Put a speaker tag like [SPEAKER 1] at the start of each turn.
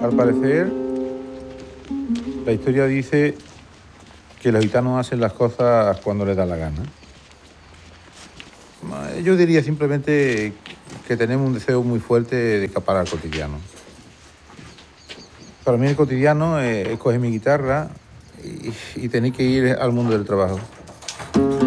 [SPEAKER 1] Al parecer, la historia dice que los gitanos hacen las cosas cuando les da la gana. Yo diría simplemente que tenemos un deseo muy fuerte de escapar al cotidiano. Para mí el cotidiano es coger mi guitarra y tener que ir al mundo del trabajo.